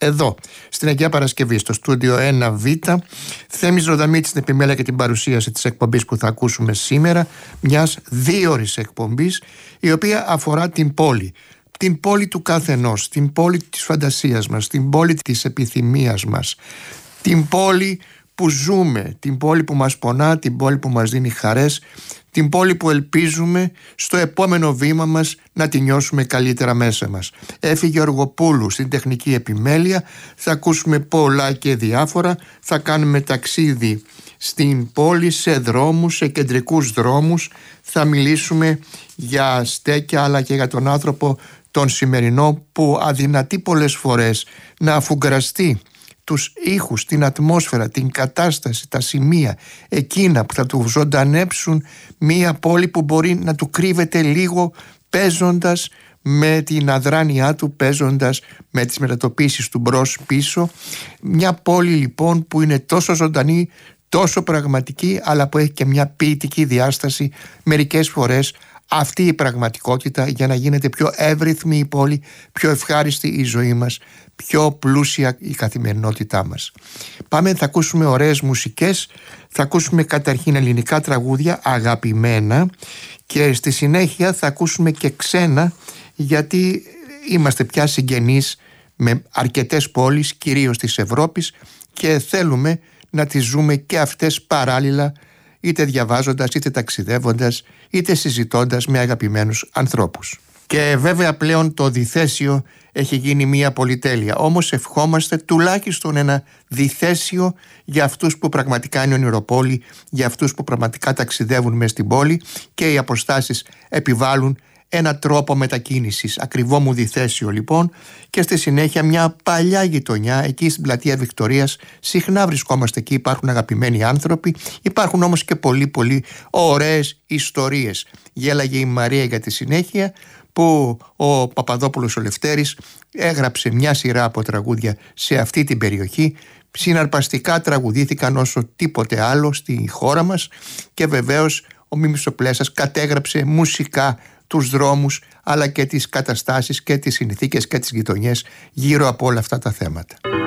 εδώ, στην Αγία Παρασκευή, στο στούντιο 1Β. Θέμης Ροδαμίτης στην επιμέλεια και την παρουσίαση της εκπομπής που θα ακούσουμε σήμερα, μιας 2ωρης εκπομπής, η οποία αφορά την πόλη. Την πόλη του καθενός, την πόλη της φαντασίας μας, την πόλη της επιθυμίας μας, την πόλη που ζούμε, την πόλη που μας πονά, την πόλη που μας δίνει χαρές, την πόλη που ελπίζουμε στο επόμενο βήμα μας να τη νιώσουμε καλύτερα μέσα μας. Έφη Γεωργοπούλου στην τεχνική επιμέλεια. Θα ακούσουμε πολλά και διάφορα. Θα κάνουμε ταξίδι στην πόλη, σε δρόμους, σε κεντρικούς δρόμους. Θα μιλήσουμε για στέκια αλλά και για τον άνθρωπο τον σημερινό που αδυνατεί πολλές φορές να αφουγκραστεί τους ήχους, την ατμόσφαιρα, την κατάσταση, τα σημεία εκείνα που θα του ζωντανέψουν μία πόλη που μπορεί να του κρύβεται λίγο, παίζοντας με την αδράνειά του, παίζοντας με τις μετατοπίσεις του μπρος πίσω. Μια πόλη λοιπόν που είναι τόσο ζωντανή, τόσο πραγματική, αλλά που έχει και μια ποιητική διάσταση. Μερικές φορές αυτή η πραγματικότητα, για να γίνεται πιο εύρυθμη η πόλη, πιο ευχάριστη η ζωή μας, πιο πλούσια η καθημερινότητά μας. Πάμε, θα ακούσουμε ωραίες μουσικές. Θα ακούσουμε καταρχήν ελληνικά τραγούδια αγαπημένα και στη συνέχεια θα ακούσουμε και ξένα, γιατί είμαστε πια συγγενείς με αρκετές πόλεις, κυρίως της Ευρώπης, και θέλουμε να τις ζούμε και αυτές παράλληλα, είτε διαβάζοντας, είτε ταξιδεύοντας, είτε συζητώντας με αγαπημένους ανθρώπους. Και βέβαια πλέον το διθέσιο έχει γίνει μια πολυτέλεια. Όμως ευχόμαστε τουλάχιστον ένα διθέσιο για αυτούς που πραγματικά είναι ονειροπόλοι, για αυτούς που πραγματικά ταξιδεύουν μες στην πόλη και οι αποστάσεις επιβάλλουν ένα τρόπο μετακίνησης. Ακριβό μου διθέσιο λοιπόν, και στη συνέχεια μια παλιά γειτονιά εκεί στην πλατεία Βικτωρίας. Συχνά βρισκόμαστε εκεί, υπάρχουν αγαπημένοι άνθρωποι, υπάρχουν όμως και πολύ ωραίες ιστορίες. Γέλαγε η Μαρία για τη συνέχεια, που ο Παπαδόπουλος ο Λευτέρης έγραψε μια σειρά από τραγούδια σε αυτή την περιοχή. Συναρπαστικά τραγουδήθηκαν όσο τίποτε άλλο στη χώρα μας, και βεβαίως ο Μίμης ο Πλέσας κατέγραψε μουσικά τους δρόμους αλλά και τις καταστάσεις και τις συνθήκες και τις γειτονιές γύρω από όλα αυτά τα θέματα.